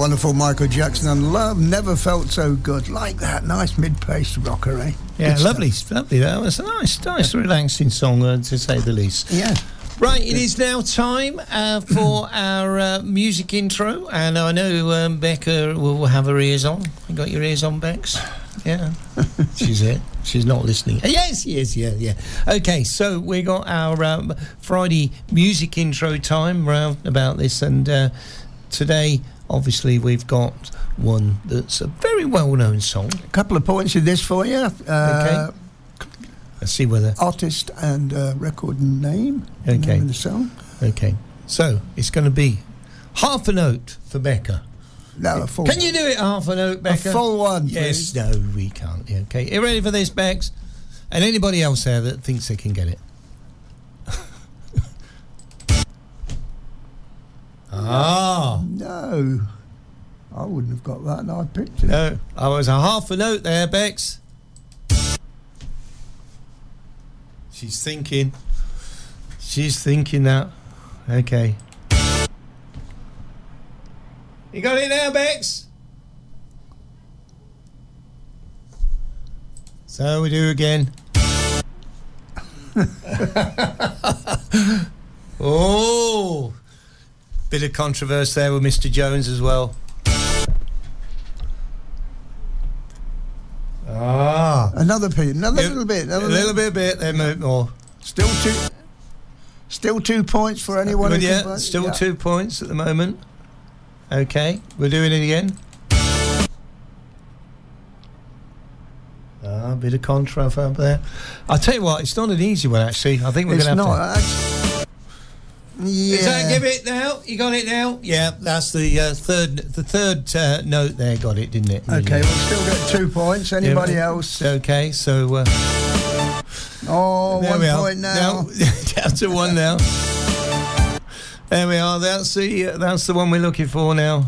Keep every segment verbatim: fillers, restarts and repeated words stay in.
wonderful Michael Jackson and Love Never Felt So Good. Like that, nice mid-paced rocker, eh? Yeah, Good lovely, stuff. lovely. That was a nice, nice, relaxing song, uh, to say the least. Yeah. Right, it is now time uh, for our uh, music intro, and I know um, Becca will have her ears on. You got your ears on, Bex? Yeah, she's it. She's not listening. Yes, yes, yeah, yeah. Okay, so we got our um, Friday music intro time round about this, and uh, today, obviously, we've got one that's a very well-known song. A couple of points in this for you. Uh, Okay. Let's see whether... Artist and uh, record name. Okay. Name of the song. Okay, so it's going to be half a note for Becca. No, a full Can you do it half a note, Becca? A full one, Yes, please. no, we can't. Yeah, okay, you ready for this, Bex? And anybody else there that thinks they can get it? Ah. No. I wouldn't have got that, and I picked it. No, I was a half a note there, Bex. She's thinking. She's thinking that. Okay. You got it now, Bex? So we do again. Oh, bit of controversy there with Mister Jones as well. Ah, Another piece, another Yeah, little bit, another a little bit, bit, then move more. Still two, still two points for anyone. But who yeah, can play. still Yeah. two points at the moment. Okay, we're doing it again. Ah, a bit of contra up there. I'll tell you what, it's not an easy one actually. I think we're It's going to have not. to. Actually, yeah. Is that give it now? You got it now? Yeah, that's the uh, third the third uh, note there. Got it, didn't it? Okay, we'll still get two points. Anybody Yeah. else? Okay, so uh, Oh, there one we are. point now. Down to one now. There we are. That's the uh, that's the one we're looking for now.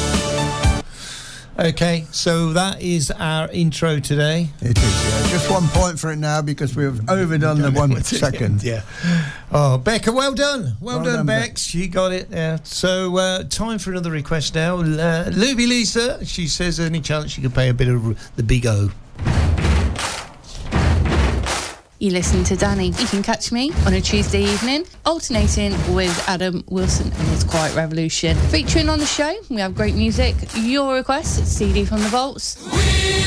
Okay, so that is our intro today. It is, yeah. Just one point for it now because we've overdone the one second. Yeah. Oh, Becca, well done. Well, Well done, done, Bex. You got it there. So, uh, time for another request now. Uh, Luby Lisa, she says any chance she could play a bit of the Big O. You listen to Danny. You can catch me on a Tuesday evening, alternating with Adam Wilson and his Quiet Revolution. Featuring on the show, we have great music, your requests, C D from the Vaults. We